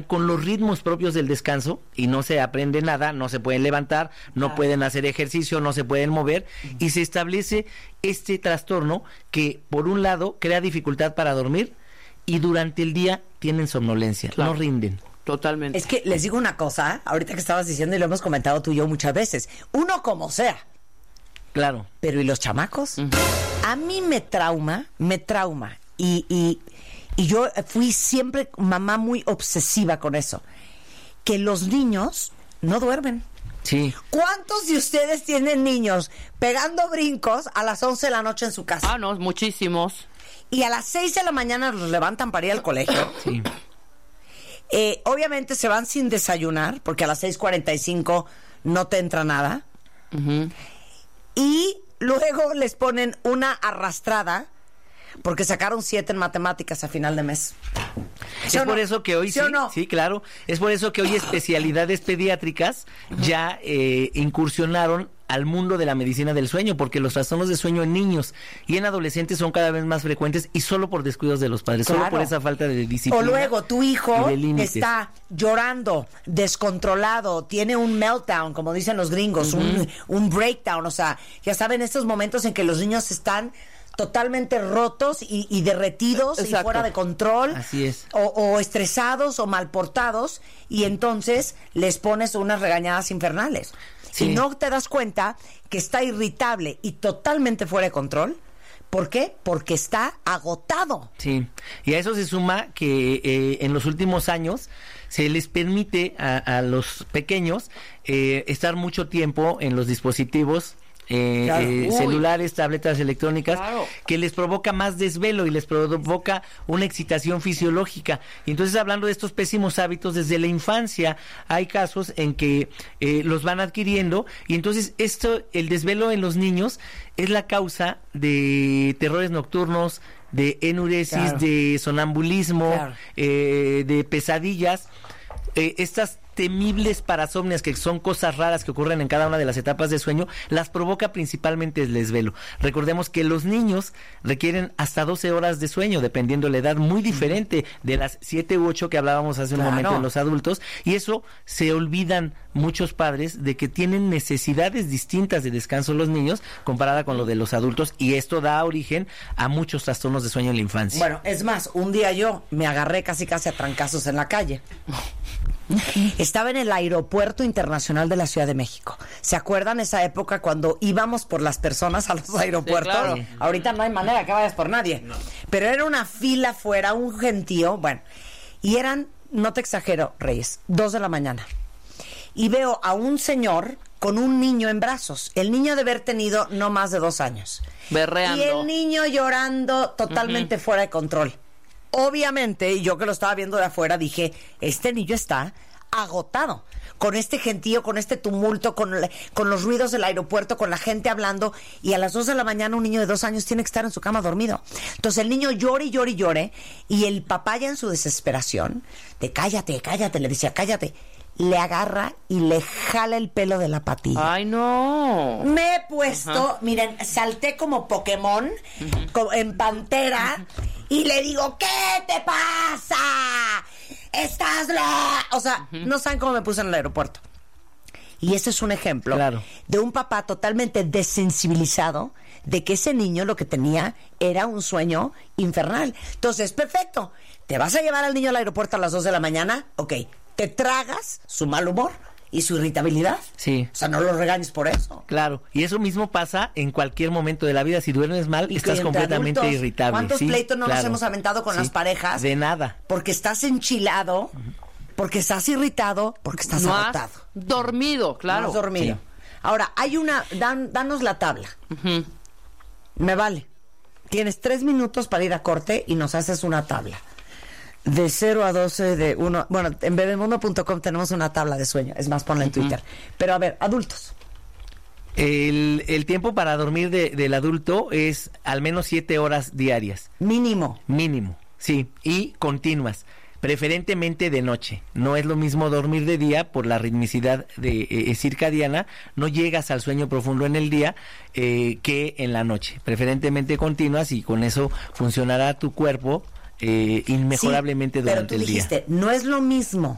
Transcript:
con los ritmos propios del descanso y no se aprende nada, no se pueden levantar, no pueden hacer ejercicio, no se pueden mover, y se establece este trastorno que, por un lado, crea dificultad para dormir y durante el día tienen somnolencia, no rinden. Totalmente. Es que les digo una cosa, ahorita que estabas diciendo y lo hemos comentado tú y yo muchas veces, uno como sea. Claro. Pero ¿y los chamacos? A mí me trauma, y yo fui siempre mamá muy obsesiva con eso, que los niños no duermen. Sí. ¿Cuántos de ustedes tienen niños pegando brincos a las 11 de la noche en su casa? Ah, no, muchísimos. Y a las 6 de la mañana los levantan para ir al colegio. Sí. Obviamente se van sin desayunar, porque a las 6:45 no te entra nada. Y luego les ponen una arrastrada porque sacaron 7 en matemáticas a final de mes. Es por eso que hoy sí, claro, es por eso que hoy especialidades pediátricas ya incursionaron al mundo de la medicina del sueño, porque los trastornos de sueño en niños y en adolescentes son cada vez más frecuentes y solo por descuidos de los padres, solo por esa falta de disciplina. O luego tu hijo está llorando, descontrolado, tiene un meltdown, como dicen los gringos, un breakdown, o sea, ya saben, estos momentos en que los niños están totalmente rotos y derretidos. Exacto. Y fuera de control. Así es. O estresados o mal portados, y entonces les pones unas regañadas infernales. Sí. Y no te das cuenta que está irritable y totalmente fuera de control. ¿Por qué? Porque está agotado. Sí, y a eso se suma que en los últimos años se les permite a los pequeños estar mucho tiempo en los dispositivos celulares, tabletas electrónicas, que les provoca más desvelo y les provoca una excitación fisiológica. Y entonces, hablando de estos pésimos hábitos desde la infancia, hay casos en que los van adquiriendo, y entonces el desvelo en los niños es la causa de terrores nocturnos, de enuresis, de sonambulismo, de pesadillas, estas temibles parasomnias, que son cosas raras que ocurren en cada una de las etapas de sueño, las provoca principalmente el desvelo. Recordemos que los niños requieren hasta 12 horas de sueño, dependiendo de la edad, muy diferente de las 7 u 8 que hablábamos hace un momento en los adultos, y eso se olvidan muchos padres de que tienen necesidades distintas de descanso los niños comparada con lo de los adultos, y esto da origen a muchos trastornos de sueño en la infancia. Bueno, es más, un día yo me agarré casi a trancazos en la calle. Estaba en el Aeropuerto Internacional de la Ciudad de México. ¿Se acuerdan esa época cuando íbamos por las personas a los aeropuertos? Sí, claro. Ahorita no hay manera que vayas por nadie. No. Pero era una fila fuera, un gentío, bueno. Y eran, no te exagero, Reyes, 2 de la mañana. Y veo a un señor con un niño en brazos. El niño debe haber tenido no más de 2 años. Berreando. Y el niño llorando totalmente fuera de control. Obviamente, yo que lo estaba viendo de afuera, dije, este niño está agotado, con este gentío, con este tumulto, con los ruidos del aeropuerto, con la gente hablando, y a las 2 de la mañana un niño de 2 años tiene que estar en su cama dormido. Entonces el niño llora y llora y llora, y el papá, ya en su desesperación, de cállate, le decía, cállate, le agarra y le jala el pelo de la patilla. ¡Ay, no! Me he puesto, miren, salté como Pokémon, en pantera, y le digo, ¿qué te pasa? ¡Estás o sea, no saben cómo me puse en el aeropuerto. Y ese es un ejemplo de un papá totalmente desensibilizado de que ese niño lo que tenía era un sueño infernal. Entonces, perfecto, ¿te vas a llevar al niño al aeropuerto a las 2 de la mañana? Ok, te tragas su mal humor y su irritabilidad. Sí. O sea, no lo regañes por eso. Claro, y eso mismo pasa en cualquier momento de la vida. Si duermes mal, estás completamente adultos, irritable. ¿Cuántos pleitos no nos hemos aventado con las parejas? De nada. Porque estás enchilado, porque estás irritado, porque estás agotado. Dormido, claro. No has dormido. Sí. Ahora, hay danos la tabla. Me vale. Tienes 3 minutos para ir a corte y nos haces una tabla. De 0 a 12, de 1... Bueno, en bebemundo.com tenemos una tabla de sueño. Es más, ponla en Twitter. Pero a ver, adultos. El tiempo para dormir del adulto es al menos 7 horas diarias. Mínimo, sí. Y continuas. Preferentemente de noche. No es lo mismo dormir de día por la ritmicidad circadiana. No llegas al sueño profundo en el día que en la noche. Preferentemente continuas, y con eso funcionará tu cuerpo inmejorablemente durante el día. Pero tú dijiste, no es lo mismo